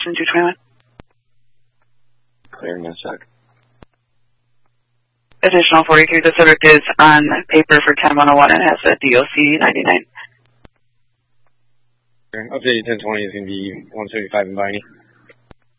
Houston 221. Clearing a sec. Additional 43, the subject is on paper for 10101 and has a DOC 99. Update 1020 is going to be 175 in Viney.